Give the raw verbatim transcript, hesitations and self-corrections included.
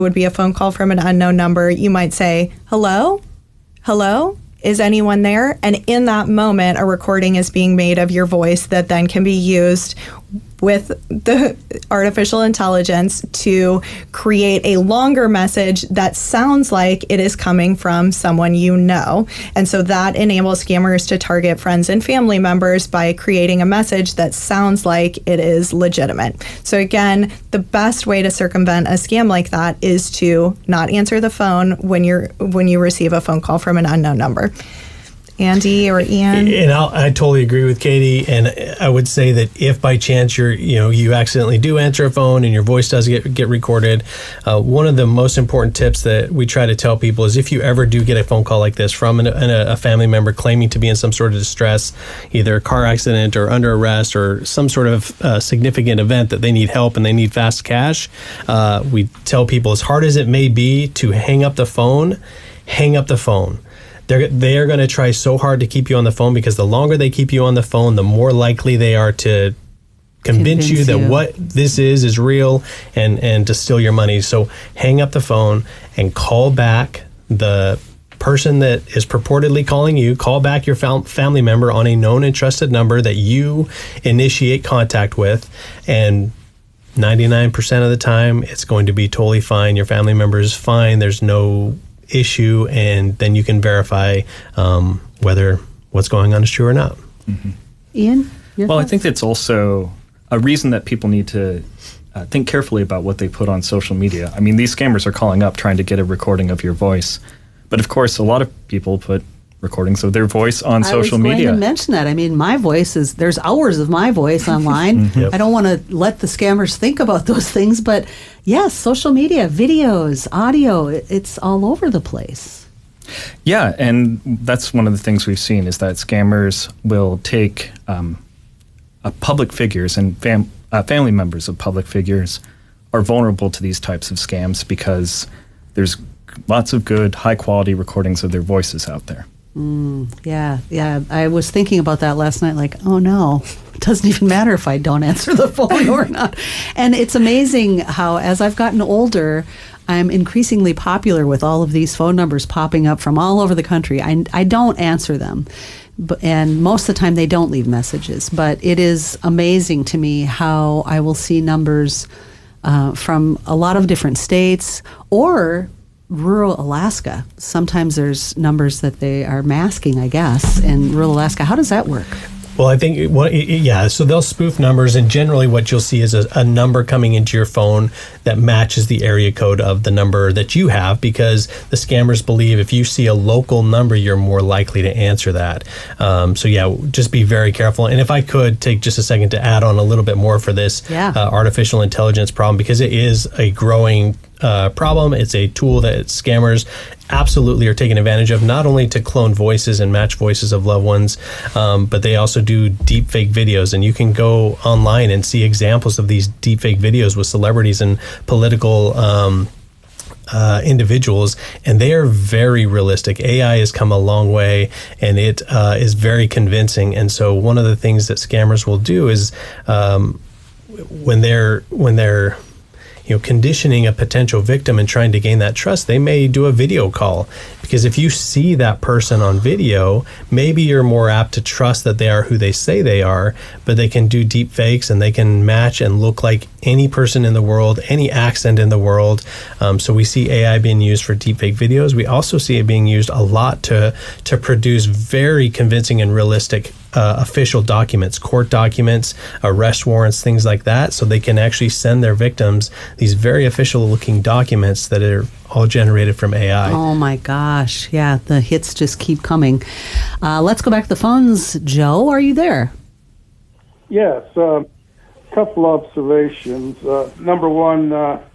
would be a phone call from an unknown number. You might say, hello? Hello? Is anyone there? And in that moment, a recording is being made of your voice that then can be used with the artificial intelligence to create a longer message that sounds like it is coming from someone you know. And so that enables scammers to target friends and family members by creating a message that sounds like it is legitimate. So again, the best way to circumvent a scam like that is to not answer the phone when you're when you receive a phone call from an unknown number. Andy or Ian? And I'll, I totally agree with Katie. And I would say that if by chance you're, you know, you accidentally do answer a phone and your voice does get get recorded, uh, one of the most important tips that we try to tell people is if you ever do get a phone call like this from an, an, a family member claiming to be in some sort of distress, either a car accident or under arrest or some sort of uh, significant event that they need help and they need fast cash, uh, we tell people, as hard as it may be to hang up the phone, hang up the phone. They're, they are going to try so hard to keep you on the phone, because the longer they keep you on the phone, the more likely they are to convince, convince you that you. what this is is real and, and to steal your money. So hang up the phone and call back the person that is purportedly calling you. Call back your fam- family member on a known and trusted number that you initiate contact with, and ninety-nine percent of the time it's going to be totally fine. Your family member is fine. There's no issue, and then you can verify um, whether what's going on is true or not. Mm-hmm. Ian? Well, thoughts? I think it's also a reason that people need to uh, think carefully about what they put on social media. I mean, these scammers are calling up trying to get a recording of your voice. But of course, a lot of people put recordings of their voice on social media. I was going to mention that. I mean, my voice is, there's hours of my voice online. Mm-hmm. Yep. I don't want to let the scammers think about those things, but yes, social media, videos, audio, it's all over the place. Yeah, and that's one of the things we've seen is that scammers will take um, uh, public figures and fam- uh, family members of public figures are vulnerable to these types of scams because there's lots of good, high-quality recordings of their voices out there. Mm, yeah, yeah. I was thinking about that last night, like, oh no, it doesn't even matter if I don't answer the phone or not. And it's amazing how, as I've gotten older, I'm increasingly popular with all of these phone numbers popping up from all over the country. I, I don't answer them, but, and most of the time they don't leave messages. But it is amazing to me how I will see numbers uh, from a lot of different states or rural Alaska. Sometimes there's numbers that they are masking, I guess, in rural Alaska. How does that work? Well, I think, what, yeah, so they'll spoof numbers, and generally what you'll see is a, a number coming into your phone that matches the area code of the number that you have, because the scammers believe if you see a local number, you're more likely to answer that. Um, so yeah, just be very careful. And if I could take just a second to add on a little bit more for this yeah. uh, artificial intelligence problem, because it is a growing uh, problem. It's a tool that scammers absolutely are taking advantage of, not only to clone voices and match voices of loved ones, um, but they also do deep fake videos. And you can go online and see examples of these deep fake videos with celebrities and political um, uh, individuals, and they are very realistic. A I has come a long way, and it uh, is very convincing. And so one of the things that scammers will do is um, when they're when they're you know, conditioning a potential victim and trying to gain that trust, they may do a video call, because if you see that person on video, maybe you're more apt to trust that they are who they say they are. But they can do deep fakes, and they can match and look like any person in the world, any accent in the world. Um, so we see A I being used for deep fake videos. We also see it being used a lot to to produce very convincing and realistic Uh, official documents, court documents, arrest warrants, things like that, so they can actually send their victims these very official looking documents that are all generated from A I. Oh my gosh. Yeah, the hits just keep coming. Uh, let's go back to the phones. Joe, are you there? Yes. A uh, couple observations. Uh, number one, uh,